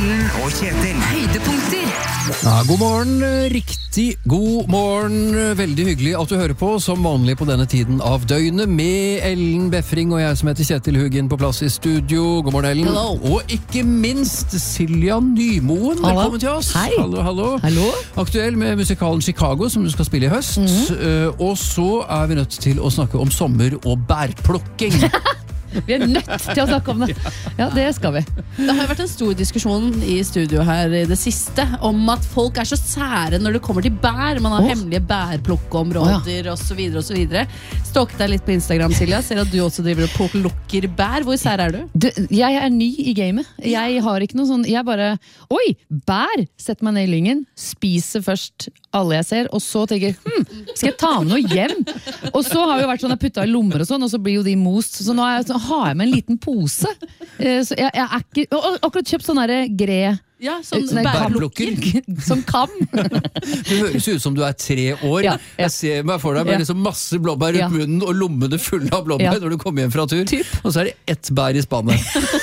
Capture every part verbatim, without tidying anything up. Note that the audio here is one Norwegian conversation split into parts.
Ellen og Kjetil. Høydepunkter. Ja, god morgen, riktig god morgen. Veldig hyggelig at du hører på, som vanlig på denne tiden av døgnet, med Ellen Befring og jeg som heter Kjetil Hugin på plass i studio. God morgen, Ellen. Hello. Og ikke minst Silja Nymoen. Hallo. Velkommen til oss. Hei. Hallo, hallo. Hallo. Aktuell med musikalen Chicago, som du skal spille i høst. Mhm. Uh, og så er vi nødt til å snakke om sommer og bærplukking. Vi er nødt til å snakke om det. Ja, det skal vi. Det har jo vært en stor diskusjon i studio her i det siste om at folk er så sære når det kommer til bær. Man har Åh. hemmelige bærplukkeområder og så videre og så videre. Stalket deg litt på Instagram, Silja. Ser at du også driver og plukker bær. Hvor sær er du? du? Jeg er ny i gamet. Jeg har ikke noe sånn, jeg bare, oi, bær! Setter meg ned i lyngen, spiser først alle jeg ser, og så tenker jeg, hm, skal jeg ta med noe hjem? Og så har vi vært sånn, jeg puttet i lommer og sånn, og så blir jo de most. Så nå er jeg, så har jeg med en liten pose. Eh, Så jeg, jeg er ikke, og akkurat kjøpt sånn der gre, Ja, sånn sånn der bærplukker. kam, som kam. Det høres ut som du er tre år. Ja, ja. Jeg ser meg for deg med Ja. liksom masse blåbær rundt Ja. munnen og lommene fulle av blåbær Ja. når du kommer hjem fra tur. Typ. Og så er det ett bær i spannet.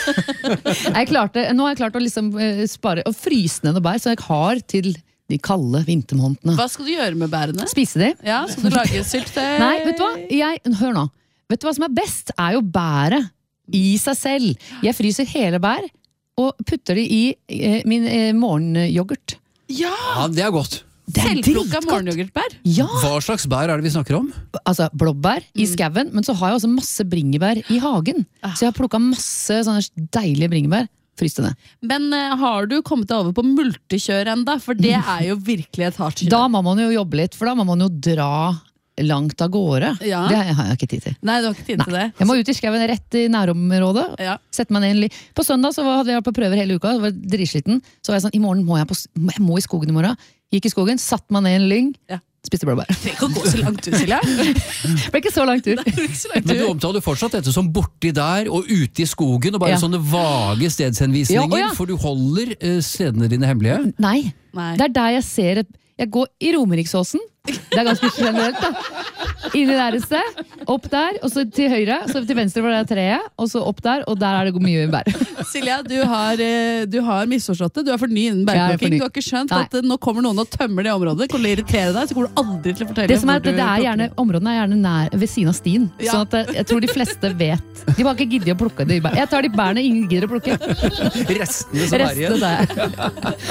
Jeg klarte, nå har jeg klart å liksom eh, spare, og fryse ned noe bær, så jeg har til de kalde vintermånedene. Hva skal du gjøre med bærene? Spise de? Ja, skal du lage syltetøy? Nei, vet du hva? Jeg, hør nå. Vet du hva som er best? Er jo bæret i seg selv. Jeg fryser hele bær og putter det i eh, min eh, morgenyoghurt. Ja, Ja, det er godt. Det er selvplukka dritgodt. morgenyoghurtbær. Ja, Hva slags bær er det vi snakker om? altså blåbær i skaven, men så har jeg også masse bringebær i hagen. Ah. Så jeg har plukket masse sånne deilige bringebær. Fryst det ned. Men eh, har du kommet deg over på multekjør enda? For det er jo virkelig et hardt kjør. Da må man jo jobbe litt, for da må man jo dra langt av gårde. Ja. Det har jeg ikke tid til. Nei, du har ikke tid til det. Jeg må ut i skaven rett i nærområdet. Ja. Sette meg ned en li- På søndag så hadde jeg vært på prøver hele uka, var dritsliten. Så var jeg sånn, i morgen må jeg, på, s- jeg må i skogen i morgen. Gikk i skogen, satt meg ned i en lyng, Ja. spiste blåbær. Det trenger ikke å gå så langt ut, Silja. Det ble ikke så langt ut. Det er ikke så langt Men du ut. omtaler fortsatt dette som borti der og ute i skogen, og bare Ja. sånne vage stedshenvisninger, Ja, å ja. for du holder eh, stedene dine hemmelige. Nei, Nei. det er der jeg ser et Jeg går i Romeriksåsen. Det er ganske generelt, da. Inni der et sted, opp der, og så til høyre, så til venstre hvor det er treet, og så opp der, og der er det mye bær. Silja, du har, eh, du har misforstått det. Du er for ny innen Jeg er for bærplukking. ny. Du har ikke skjønt Nei. at eh, nå kommer noen og tømmer det området. Kommer til å irritere deg, så kommer du aldri til å fortelle Det som er hvor at det du er plukker. gjerne, Områdene er gjerne nær, ved siden av stien. Ja. Sånn at eh, jeg tror de fleste vet. De har ikke giddet å plukke de bær. Jeg tar de bærene ingen gidder å plukke. Restene som er Resten igjen. tar jeg.